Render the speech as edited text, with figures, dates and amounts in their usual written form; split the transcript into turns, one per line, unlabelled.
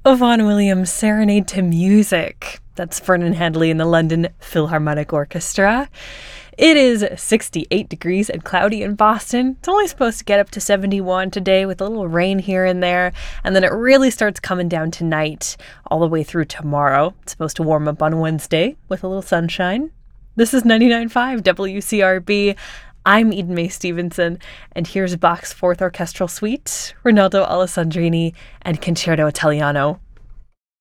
of Vaughan Williams' Serenade to Music. That's Vernon Hadley and the London Philharmonic Orchestra. It is 68 degrees and cloudy in Boston. It's only supposed to get up to 71 today with a little rain here and there. And then it really starts coming down tonight all the way through tomorrow. It's supposed to warm up on Wednesday with a little sunshine. This is 99.5 WCRB. I'm Eden Mae Stevenson, and here's Bach's Fourth Orchestral Suite, Rinaldo Alessandrini, and Concerto Italiano.